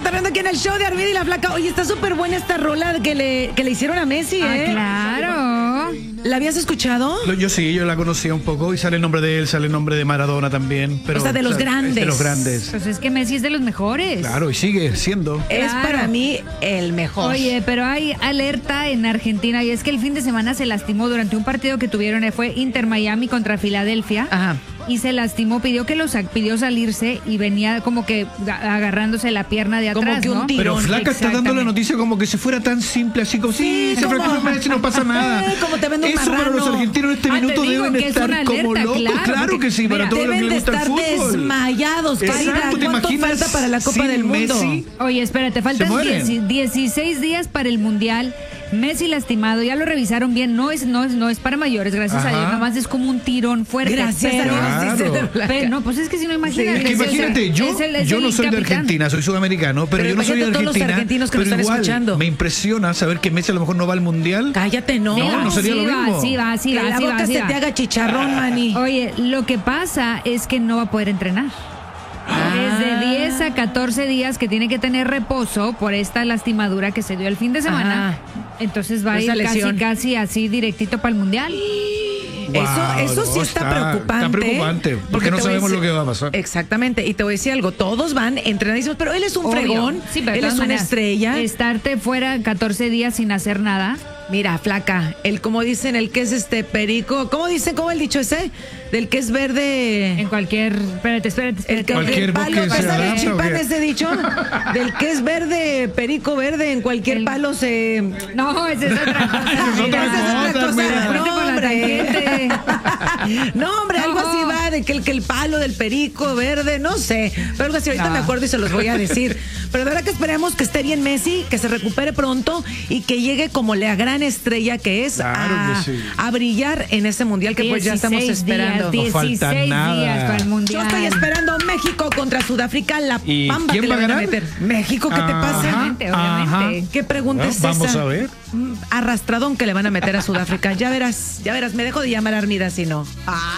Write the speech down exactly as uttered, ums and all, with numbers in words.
cotorreando aquí en el show de Armida y la Flaca. Oye, está súper buena esta rola que le, que le hicieron a Messi, ah, ¿eh? Claro. ¿La habías escuchado? Yo sí, yo la conocía un poco y sale el nombre de él, sale el nombre de Maradona también. Pero, o sea, de los o sea, grandes. De los grandes. Pues es que Messi es de los mejores. Claro, y sigue siendo. Es Claro. para mí el mejor. Oye, pero hay alerta en Argentina y es que el fin de semana se lastimó durante un partido que tuvieron, fue Inter Miami contra Filadelfia. Ajá. Y se lastimó, pidió que los pidió salirse y venía como que agarrándose la pierna de Como atrás, que un ¿no? tirón. Pero Flaca está dando la noticia como que si fuera tan simple, así como, sí, Sí, se como- fracturó Messi, no pasa nada. Eh, como te vende un Eso para marrano. los argentinos en este Ah, te minuto digo deben que es estar una como alerta, locos. claro, Claro, porque, que sí, para mira, todos los que Deben de les gusta el estar fútbol. desmayados, Exacto, querida. ¿te ¿Cuánto imaginas falta para la Copa sin del Mundo? Messi? Oye, espérate, faltan mueren. diez dieciséis días para el Mundial. Messi lastimado, ya lo revisaron bien, no es, no es, no es para mayores, gracias Ajá. a Dios, nada más es como un tirón fuerte. Gracias pero, a Dios, dice Claro. la Flaca. pero no, pues es que si no imagínate. Es que es el- imagínate, yo, es el- es yo el no soy de capitán. Argentina, soy sudamericano, pero, Pero yo no soy de imagínate todos los Argentina. argentinos que nos pero están igual, escuchando. me impresiona saber que Messi a lo mejor no va al Mundial. Cállate, no. No, no sería sí lo va, mismo. Sí va, sí que va, la sí boca va, sí se va. te haga chicharrón, mani. Oye, lo que pasa es que no va a poder entrenar. Es de diez a catorce días que tiene que tener reposo por esta lastimadura que se dio el fin de semana. Ajá. Entonces va a Esa ir casi, lesión. casi así directito para el Mundial. Eso, Wow, eso sí no, está, está- preocupante. está preocupante, porque te no voy a sabemos decir- lo que va a pasar. Exactamente, y te voy a decir algo, todos van entrenadísimos, pero él es un Obvio. fregón, Sí, pero de él es todas una maneras, estrella. Estarte fuera catorce días sin hacer nada. Mira, Flaca, el como dicen, el que es este perico, ¿cómo dicen, cómo el dicho ese? Del que es verde. En cualquier. Espérate, espérate, El espérate. que Cualquier el palo, bosque se ¿sabes adapta, chipán ¿o qué? ese dicho? Del que es verde, perico verde, en cualquier El- palo se... No, esa es otra cosa. Esa es otra Mira, cosa, Esa es otra cosa. mira. Fuiste No, por la hombre. tangente. No, hombre, algo No. así va, de que el, que el palo del perico verde, no sé. Pero algo así, ahorita No. me acuerdo y se los voy a decir. Pero de verdad que esperemos que esté bien Messi, que se recupere pronto y que llegue como la gran estrella que es Claro a, que sí. a brillar en ese mundial que pues ya estamos dieciséis esperando. Días, No falta dieciséis nada. días para el Yo Mundial. estoy esperando México contra Sudáfrica, la ¿Y pamba quién que le va a van a ganar? meter. México, ¿qué te Ajá. pasa? Obviamente, obviamente. ¿Qué pregunta Bueno, es esa? vamos a ver. Mm, Arrastradón que le van a meter a Sudáfrica. Ya verás, ya verás, me dejo de llamar Armida si no.